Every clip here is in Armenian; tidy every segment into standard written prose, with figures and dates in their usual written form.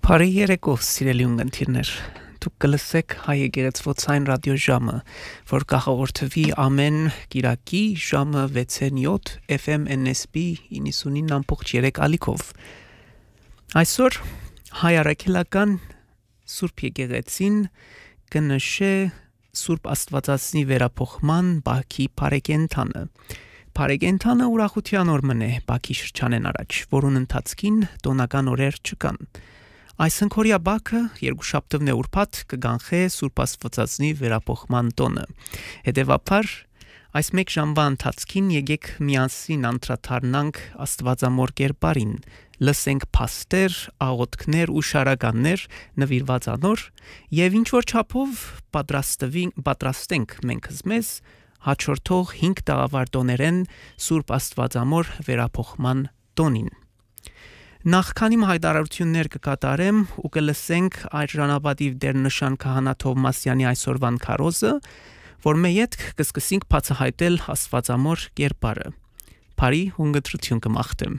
Բարի երեկո, սիրելի ունկնդիրներ։ Դուք կլսեք հայ եկեղեցվոցային ռադիոժամը, որ կհաղորդվի ամեն կիրակի ժամը 6:07 FM NSB 99.3 ալիքով։ Այսօր հայ առաքելական Սուրբ եկեղեցին կնշե Սուրբ Աստվածածնի վերափոխման Բաքի Փարեգենթանը։ Փարեգենթանը ուրախության օրմն է Բաքի շրջանեն առաջ, որուն ընթացքին տոնական օրեր չկան։ Այս հնքորյա բաքը երկուշաբթիվն է ուրբաթ կգանխե Սուրբ Աստվածածնի վերափոխման տոնը։ Հետևաբար այս մեկ ժամվա ընթացքին եկեք միասին անդրադառնանք Աստվածամոր կերպարին, լսենք փաստեր, աղոթքներ ու շարականներ նվիրված անոր եւ ինչ որ չափով պատրաստենք մենք մեզ հաջորդող 5 տաղավար տոներեն Սուրբ Աստվածամոր վերափոխման տոնին։ Նախքանի հայտարարություններ կկատարեմ ու կլսենք այժանապատիվ դերնշան քահանա Թովմասյանի այսօրվան քարոզը, որ մեյետ կսկսենք բացահայտել Աստվածամոր կերպարը։ Բարի հունգտրություն կմաղթեմ։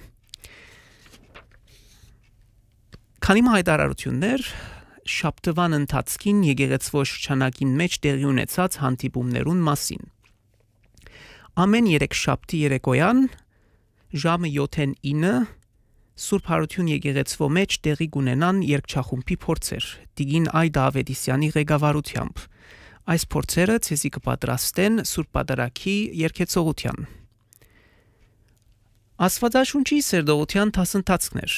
Քանի հայտարարություններ շաբթվան ընթացքին եկեղեցվո շրջանակին մեջ տեղի ունեցած հանդիպումներուն մասին։ Ամեն 3 շաբթի երեկոյան ժամը 7:09 Սուրբ Հարություն եկեղեցվո մեջ տեղի կունենան երգչախումբի փորձեր Տիգին Այդա Ավետիսյանի ղեկավարությամբ։ Այս փորձերը ցեզի կպատրաստեն Սուրբ Պատարագի երգեցողության։ Աստվածաշունչի սերտողության դասընթացներ։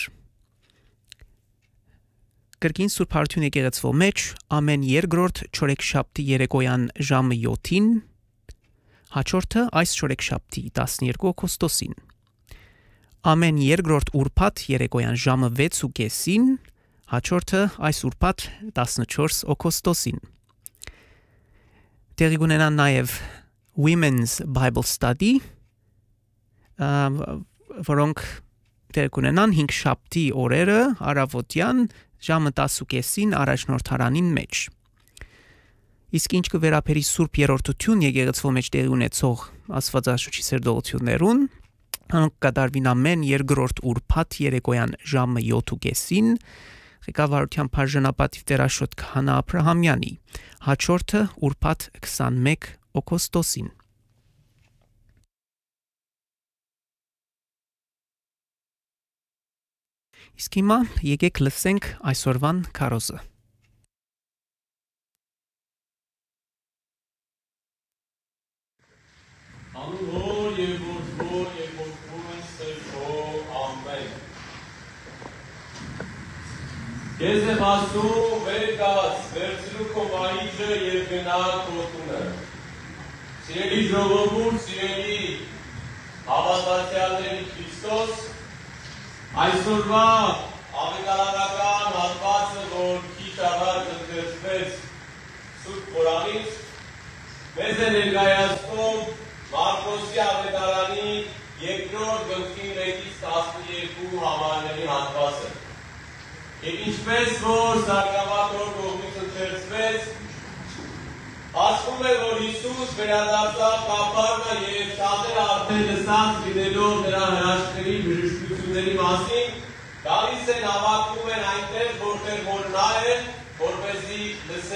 Կրկին Սուրբ Հարություն եկեղեցվո մեջ ամեն երկրորդ չորեքշաբթի երեկոյան ժամը 7-ին, հաջորդը այս չորեքշաբթի 12 օգոստոսին։ Ամեն երկրորդ ուրբաթ երեկոյան ժամը 6:30-ին, հաջորդը այս ուրբաթ 14 օգոստոսին։ Տեղի կունենա նաև Women's Bible Study, որոնք տեղի կունենան 5 շաբթի օրերը առավոտյան ժամը 10:30-ին առաջնորդարանին մեջ։ Իսկ ինչ կվերապերի Սուրբ Երրորդություն եկեղեցվո մեջ տեղի ունեցող Աստվածաշունչի սերտողություններուն, անոնք կդարվին ամեն երկրորդ ուրբաթ երեկոյան ժամը 7:30-ին, ղեկավարությամբ բաժանապատիվ տերաշոտ քահանա Աբրահամյանի, հաջորդը ուրբաթ 21 օգոստոսին։ Իսկ հիմա եկեք լսենք այսօրվան քարոզը։ Ես եմ ասում, վեր կաց, վերցրու քո մահիճը և գնա քո տունը։ Սիրելի ժողովուրդ, սիրելի հավատացյալների Քրիստոս, այսօրվա ավետարանական հատվածը, որ քիչ առաջ ընդգրկվեց Սուրբ Խորանից, մեզ է ներկայացնում Մարկոսի ավետարանի 2-րդ գլխի 1-ից 12 համարների հատվածը։ Եվ ինչպես որ սարկավատոր կողմից ընթերցվեց, ասվում է, որ Հիսուս վերադարձավ Կափառնա և շատերը արդեն լսած լինելով նրա հրաշքների բժշկությունների մասին, գալիս են հավաքվում են այնտեղ, որտեղ որ նա է, որպեսզի լսեն